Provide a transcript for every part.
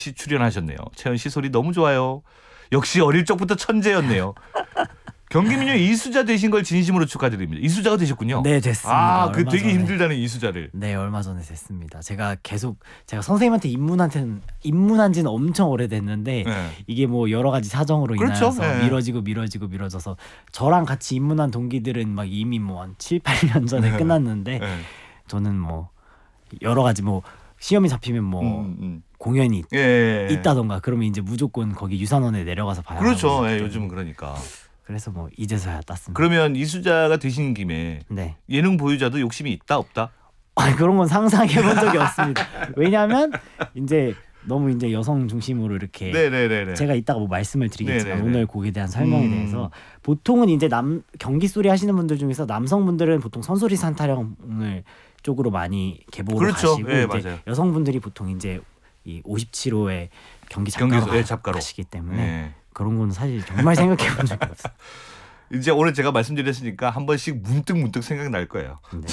씨 출연하셨네요. 채연 씨 소리 너무 좋아요. 역시 어릴 적부터 천재였네요. 경기민요 이수자 되신 걸 진심으로 축하드립니다. 이수자가 되셨군요. 네, 됐습니다. 그 되게 전에. 힘들다는 이수자를. 네, 얼마 전에 됐습니다. 제가 선생님한테 입문한 지는 엄청 오래됐는데 네. 이게 뭐 여러 가지 사정으로 그렇죠. 인해서 네. 미뤄져서 저랑 같이 입문한 동기들은 막 이미 뭐 한 7, 8년 전에 끝났는데 네. 저는 뭐 여러 가지 뭐 시험이 잡히면 뭐 공연이 있다던가 그러면 이제 무조건 거기 유산원에 내려가서 봐야 그렇죠. 하고 요즘은 그러니까. 그래서 뭐 이제서야 땄습니다. 그러면 이수자가 되신 김에 네. 예능 보유자도 욕심이 있다 없다? 그런 건 상상해 본 적이 없습니다. 왜냐하면 이제 너무 이제 여성 중심으로 이렇게 네네네. 제가 이따가 뭐 말씀을 드리겠지만 네네네. 오늘 곡에 대한 설명에 대해서 보통은 이제 경기 소리 하시는 분들 중에서 남성분들은 보통 선소리 산타령을 쪽으로 많이 계보로 그렇죠. 가시고 네, 이제 맞아요. 여성분들이 보통 이제 이 57호의 경기 작가로 작가로 가시기 때문에 네. 그런 건 사실 정말 생각해 본 적이 없어요. 이제 오늘 제가 말씀드렸으니까 한 번씩 문득 생각날 거예요. 네.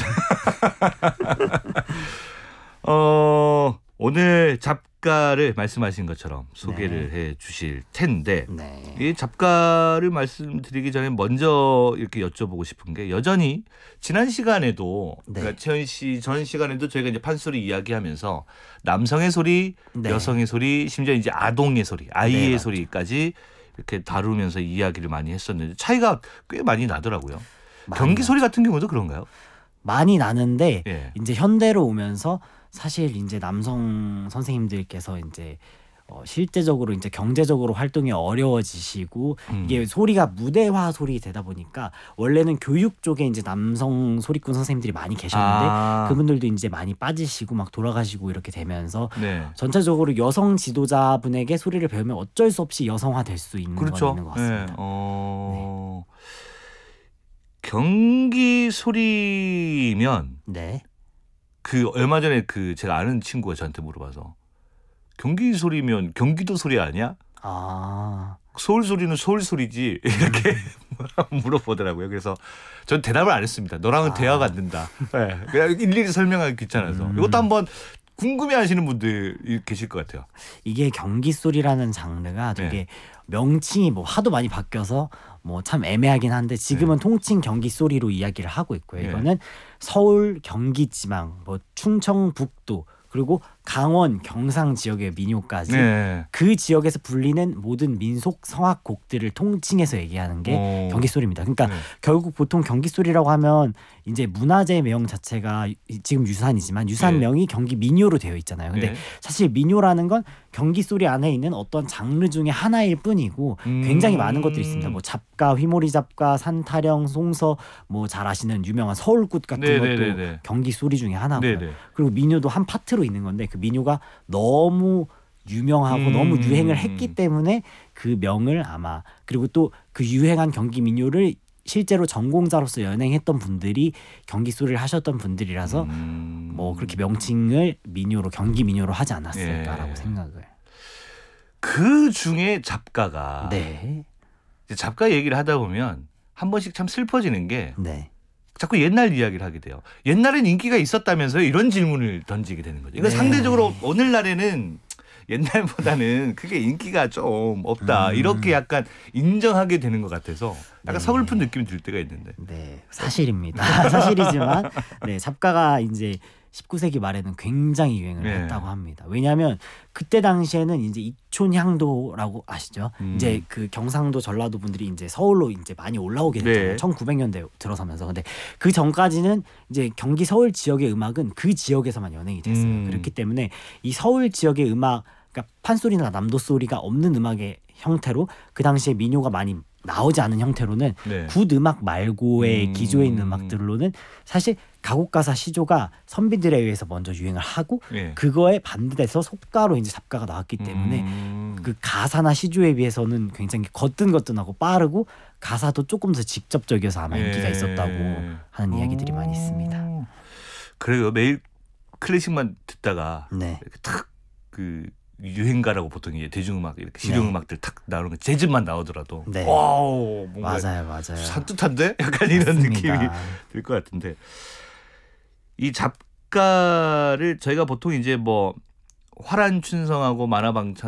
오늘 작가를 말씀하신 것처럼 소개를 해 주실 텐데 네. 이 작가를 말씀드리기 전에 먼저 이렇게 여쭤보고 싶은 게 여전히 지난 시간에도 그러니까 채연 씨 전 시간에도 저희가 이제 판소리 이야기하면서 남성의 소리, 여성의 소리, 심지어 이제 아동의 소리, 아이의 소리까지 이렇게 다루면서 이야기를 많이 했었는데 차이가 꽤 많이 나더라고요. 경기 소리 같은 경우도 그런가요? 많이 나는데 예. 이제 현대로 오면서 사실 이제 남성 선생님들께서 이제 실제적으로 이제 경제적으로 활동이 어려워지시고 이게 소리가 무대화 소리 되다 보니까 원래는 교육 쪽에 이제 남성 소리꾼 선생님들이 많이 계셨는데 그분들도 이제 많이 빠지시고 막 돌아가시고 이렇게 되면서 전체적으로 여성 지도자분에게 소리를 배우면 어쩔 수 없이 여성화 될 수 있는 건 있는 것 같습니다. 네. 경기 소리면 그 얼마 전에 그 제가 아는 친구가 저한테 물어봐서 경기 소리면 경기도 소리 아니야? 서울 소리는 서울 소리지 이렇게 물어보더라고요. 그래서 전 대답을 안 했습니다. 너랑은 대화가 안 된다. 그냥 일일이 설명하기 귀찮아서. 이것도 한번 궁금해하시는 분들 계실 것 같아요. 이게 경기 소리라는 장르가 되게 명칭이 뭐 하도 많이 바뀌어서 뭐 참 애매하긴 한데 지금은 통칭 경기 소리로 이야기를 하고 있고요. 이거는 서울, 경기 지방, 뭐 충청북도 그리고 강원, 경상 지역의 민요까지 그 지역에서 불리는 모든 민속 성악곡들을 통칭해서 얘기하는 게 경기 소리입니다. 그러니까 결국 보통 경기 소리라고 하면 이제 문화재 명 자체가 지금 유산이지만 유산명이 경기 민요로 되어 있잖아요. 근데 사실 민요라는 건 경기 소리 안에 있는 어떤 장르 중에 하나일 뿐이고 굉장히 많은 것들이 있습니다. 뭐 잡가, 휘모리 잡가, 산타령, 송서, 뭐 잘 아시는 유명한 서울굿 같은 것도 경기 소리 중에 하나고요. 그리고 민요도 한 파트로 있는 건데 그 민요가 너무 유명하고 너무 유행을 했기 때문에 그 명을 아마 그리고 또 그 유행한 경기 민요를 실제로 전공자로서 연행했던 분들이 경기 소리를 하셨던 분들이라서 뭐 그렇게 명칭을 민요로 경기 민요로 하지 않았을까라고 생각을. 그 중에 잡가가 잡가 얘기를 하다 보면 한 번씩 참 슬퍼지는 게 자꾸 옛날 이야기를 하게 돼요. 옛날엔 인기가 있었다면서요? 이런 질문을 던지게 되는 거죠. 이건 상대적으로 오늘날에는 옛날보다는 그게 인기가 좀 없다. 이렇게 약간 인정하게 되는 것 같아서 약간 서글픈 느낌이 들 때가 있는데. 사실입니다. 사실이지만 잡가가 이제 19세기 말에는 굉장히 유행을 했다고 합니다. 왜냐하면 그때 당시에는 이제 이촌향도라고 아시죠? 이제 그 경상도 전라도 분들이 이제 서울로 이제 많이 올라오게 됐잖아요. 1900년대 들어서면서. 근데 그 전까지는 이제 경기 서울 지역의 음악은 그 지역에서만 연행이 됐어요. 그렇기 때문에 이 서울 지역의 음악, 그러니까 판소리나 남도 소리가 없는 음악의 형태로 그 당시에 민요가 많이 나오지 않은 형태로는 굿 음악 말고의 기조에 있는 음악들로는 사실 가곡가사 시조가 선비들에 의해서 먼저 유행을 하고 그거에 반대돼서 속가로 이제 잡가가 나왔기 때문에 그 가사나 시조에 비해서는 굉장히 거뜬거뜬하고 빠르고 가사도 조금 더 직접적이어서 아마 인기가 있었다고 하는 이야기들이 많이 있습니다. 그래요. 매일 클래식만 듣다가 이렇게 탁 그 유행가라고 보통 이제 대중음악 이렇게 실용음악들 탁 나오는 거 재즈만 나오더라도 와우 뭔가 맞아요. 산뜻한데 약간 이런 느낌이 들 것 같은데 이 잡가를 저희가 보통 이제 뭐 화란춘성하고 만화방찬